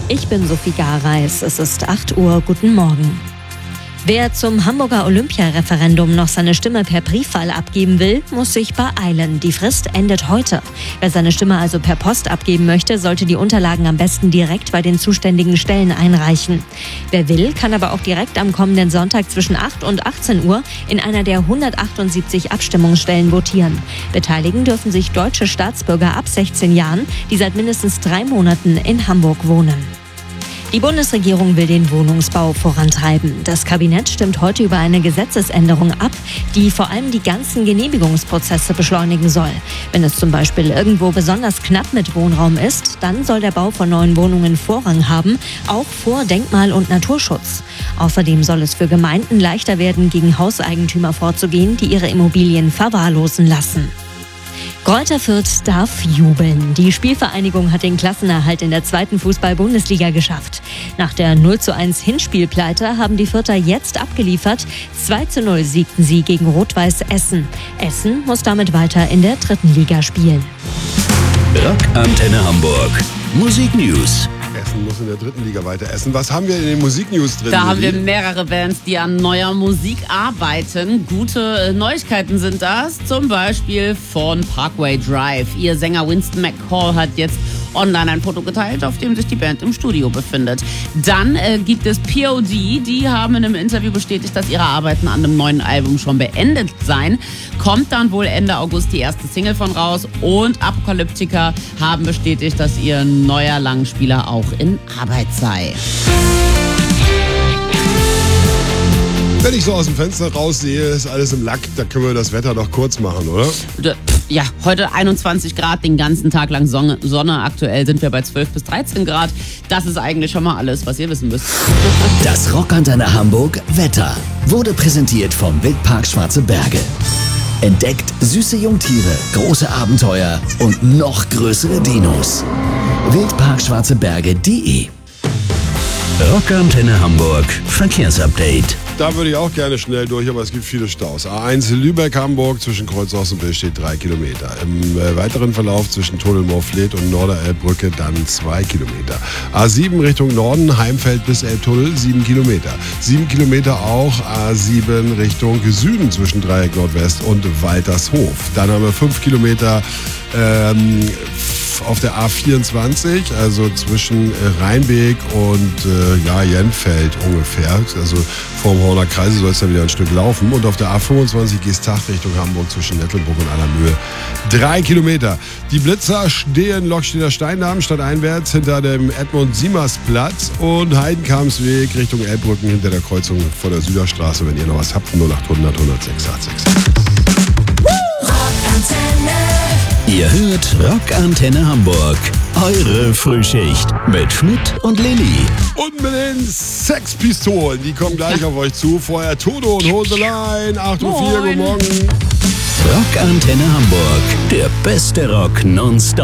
Ich bin Sophie Gareis. Es ist 8 Uhr. Guten Morgen. Wer zum Hamburger Olympia-Referendum noch seine Stimme per Briefwahl abgeben will, muss sich beeilen. Die Frist endet heute. Wer seine Stimme also per Post abgeben möchte, sollte die Unterlagen am besten direkt bei den zuständigen Stellen einreichen. Wer will, kann aber auch direkt am kommenden Sonntag zwischen 8 und 18 Uhr in einer der 178 Abstimmungsstellen votieren. Beteiligen dürfen sich deutsche Staatsbürger ab 16 Jahren, die seit mindestens 3 Monaten in Hamburg wohnen. Die Bundesregierung will den Wohnungsbau vorantreiben. Das Kabinett stimmt heute über eine Gesetzesänderung ab, die vor allem die ganzen Genehmigungsprozesse beschleunigen soll. Wenn es zum Beispiel irgendwo besonders knapp mit Wohnraum ist, dann soll der Bau von neuen Wohnungen Vorrang haben, auch vor Denkmal- und Naturschutz. Außerdem soll es für Gemeinden leichter werden, gegen Hauseigentümer vorzugehen, die ihre Immobilien verwahrlosen lassen. Greuther Fürth darf jubeln. Die Spielvereinigung hat den Klassenerhalt in der 2. Fußball-Bundesliga geschafft. Nach der 0:1 Hinspielpleite haben die Fürther jetzt abgeliefert. 2:0 siegten sie gegen Rot-Weiß Essen. Essen muss damit weiter in der 3. Liga spielen. Rockantenne Hamburg. Musik News. Essen muss in der 3. Liga weiter essen. Was haben wir in den Musiknews drin? Da haben wir mehrere Bands, die an neuer Musik arbeiten. Gute Neuigkeiten sind das. Zum Beispiel von Parkway Drive. Ihr Sänger Winston McCall hat jetzt online ein Foto geteilt, auf dem sich die Band im Studio befindet. Dann gibt es POD. Die haben in einem Interview bestätigt, dass ihre Arbeiten an einem neuen Album schon beendet seien. Kommt dann wohl Ende August die erste Single von raus. Und Apocalyptica haben bestätigt, dass ihr neuer Langspieler auch in Arbeit sei. Wenn ich so aus dem Fenster raussehe, ist alles im Lack. Da können wir das Wetter doch kurz machen, oder? Ja, heute 21 Grad, den ganzen Tag lang Sonne. Aktuell sind wir bei 12 bis 13 Grad. Das ist eigentlich schon mal alles, was ihr wissen müsst. Das Rockantenne Hamburg Wetter wurde präsentiert vom Wildpark Schwarze Berge. Entdeckt süße Jungtiere, große Abenteuer und noch größere Dinos. Wildparkschwarzeberge.de. Rockantenne Hamburg Verkehrsupdate. Da würde ich auch gerne schnell durch, aber es gibt viele Staus. A1 Lübeck-Hamburg zwischen Kreuzhaus und Bill steht 3 Kilometer. Im weiteren Verlauf zwischen Tunnel-Moorfleet und Norderelbbrücke dann 2 Kilometer. A7 Richtung Norden, Heimfeld bis Elbtunnel 7 Kilometer. 7 Kilometer auch A7 Richtung Süden zwischen Dreieck Nordwest und Waltershof. Dann haben wir 5 Kilometer auf der A24, also zwischen Rheinbeek und Jenfeld ungefähr. Also vorm Horner Kreise soll es dann wieder ein Stück laufen. Und auf der A25 Geesthacht Richtung Hamburg zwischen Nettelbruck und Allermühe 3 Kilometer. Die Blitzer stehen Lokstedter Steindamm stadteinwärts hinter dem Edmund-Siemers-Platz und Heidenkamsweg Richtung Elbbrücken hinter der Kreuzung vor der Süderstraße. Wenn ihr noch was habt, 0800 10686. Ihr hört Rockantenne Hamburg. Eure Frühschicht mit Schmidt und Lilly. Und mit den Sexpistolen, die kommen gleich auf euch zu. Vorher Toto und Hoselein, 8:04 Uhr, guten Morgen. Rockantenne Hamburg, der beste Rock nonstop.